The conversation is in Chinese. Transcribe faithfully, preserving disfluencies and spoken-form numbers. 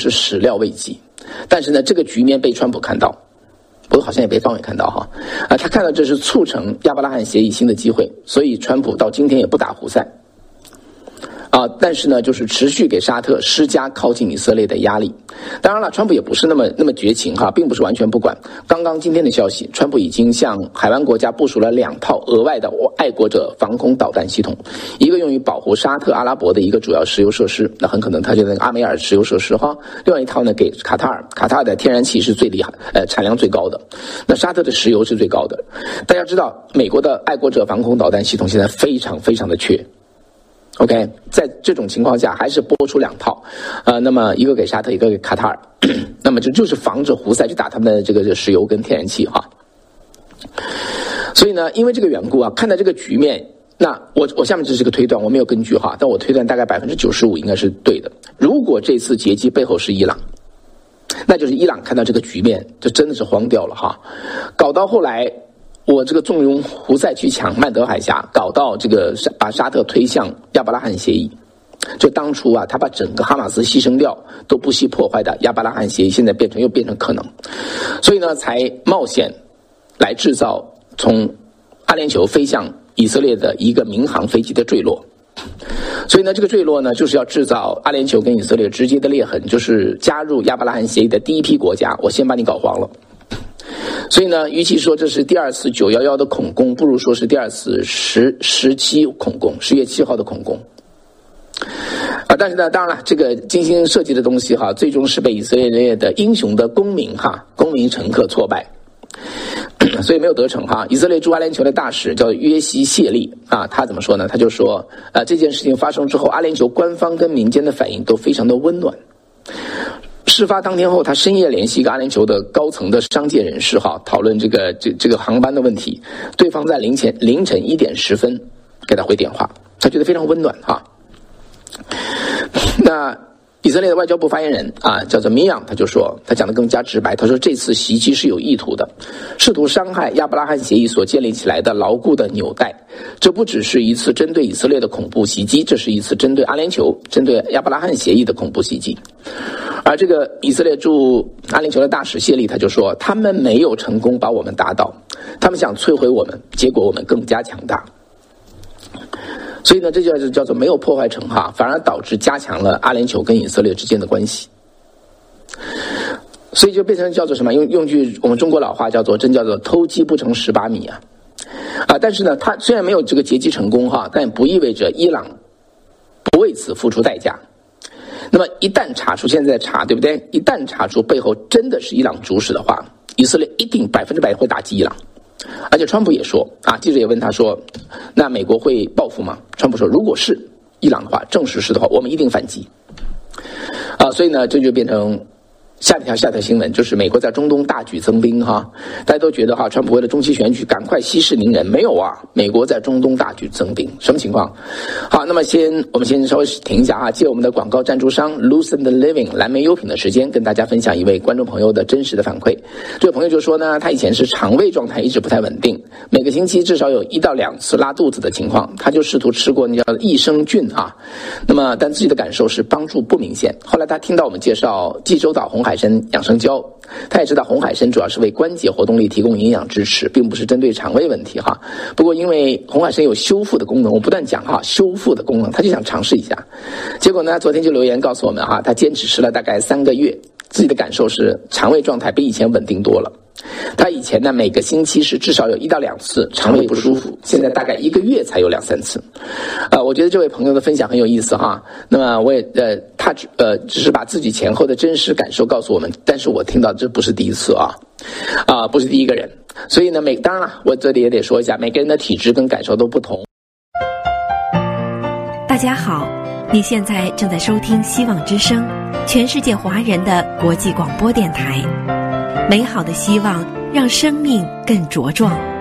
是始料未及。但是呢，这个局面被川普看到，不过好像也被方伟看到哈，啊，他看到这是促成亚伯拉罕协议新的机会，所以川普到今天也不打胡塞。啊，但是呢，就是持续给沙特施加靠近以色列的压力。当然了，川普也不是那么那么绝情哈，并不是完全不管。刚刚今天的消息，川普已经向海湾国家部署了两套额外的爱国者防空导弹系统，一个用于保护沙特阿拉伯的一个主要石油设施，那很可能它就那个阿梅尔石油设施哈。另外一套呢，给卡塔尔，卡塔尔的天然气是最厉害，呃，产量最高的。那沙特的石油是最高的。大家知道，美国的爱国者防空导弹系统现在非常非常的缺。OK， 在这种情况下，还是拨出两套，呃，那么一个给沙特，一个给卡塔尔，那么这就是防止胡塞去打他们的这个石油跟天然气哈。所以呢，因为这个缘故啊，看到这个局面，那我我下面这是个推断，我没有根据哈，但我推断大概百分之九十五应该是对的。如果这次劫机背后是伊朗，那就是伊朗看到这个局面，就真的是慌掉了哈，搞到后来。我这个纵容胡塞去抢曼德海峡，搞到这个把沙特推向亚伯拉罕协议。就当初啊，他把整个哈马斯牺牲掉都不惜破坏的亚伯拉罕协议，现在变成又变成可能，所以呢，才冒险来制造从阿联酋飞向以色列的一个民航飞机的坠落。所以呢，这个坠落呢，就是要制造阿联酋跟以色列直接的裂痕，就是加入亚伯拉罕协议的第一批国家，我先把你搞黄了。所以呢，与其说这是第二次九一一的恐攻，不如说是第二次十十七恐攻，十月七号的恐攻。啊，但是呢，当然了，这个精心设计的东西哈，最终是被以色列的英雄的公民哈，公民乘客挫败，所以没有得逞哈。以色列驻阿联酋的大使叫约西谢利啊，他怎么说呢？他就说，呃，这件事情发生之后，阿联酋官方跟民间的反应都非常的温暖。事发当天后，他深夜联系一个阿联酋的高层的商界人士哈，讨论这个这这个航班的问题。对方在凌晨凌晨一点十分给他回电话，他觉得非常温暖哈。那以色列的外交部发言人啊，叫做米扬，他就说，他讲得更加直白，他说这次袭击是有意图的，试图伤害亚伯拉罕协议所建立起来的牢固的纽带。这不只是一次针对以色列的恐怖袭击，这是一次针对阿联酋、针对亚伯拉罕协议的恐怖袭击。而这个以色列驻阿联酋的大使谢利他就说，他们没有成功把我们打倒，他们想摧毁我们，结果我们更加强大。所以呢，这就叫做没有破坏成哈，反而导致加强了阿联酋跟以色列之间的关系。所以就变成叫做什么？用用句我们中国老话叫做，真叫做偷鸡不成蚀把米啊！啊，但是呢，他虽然没有这个劫机成功哈，但也不意味着伊朗不为此付出代价。那么一旦查出，现在在查对不对？一旦查出背后真的是伊朗主使的话，以色列一定百分之百会打击伊朗。而且川普也说啊，记者也问他说，那美国会报复吗？川普说，如果是伊朗的话，证实是的话，我们一定反击。啊，所以呢，这就变成下一条下一条新闻，就是美国在中东大举增兵哈，大家都觉得哈，川普为了中期选举赶快息事宁人，没有啊，美国在中东大举增兵，什么情况？好，那么先我们先稍微停一下啊，借我们的广告赞助商 Lucent Living 蓝莓优品的时间，跟大家分享一位观众朋友的真实的反馈。这位朋友就说呢，他以前是肠胃状态一直不太稳定，每个星期至少有一到两次拉肚子的情况，他就试图吃过那叫益生菌啊，那么但自己的感受是帮助不明显。后来他听到我们介绍济州岛红海参养生胶，他也知道红海参主要是为关节活动力提供营养支持，并不是针对肠胃问题哈。不过因为红海参有修复的功能，我不断讲哈，修复的功能，他就想尝试一下。结果呢，昨天就留言告诉我们哈，他坚持吃了大概三个月，自己的感受是肠胃状态比以前稳定多了。他以前呢，每个星期是至少有一到两次肠胃不舒服，现在大概一个月才有两三次。呃，我觉得这位朋友的分享很有意思哈。那么我也呃，他呃只是把自己前后的真实感受告诉我们，但是我听到这不是第一次啊，啊、呃、不是第一个人。所以呢，每当然了，我这里也得说一下，每个人的体质跟感受都不同。 大家好，你现在正在收听希望之声，全世界华人的国际广播电台。美好的希望让生命更茁壮。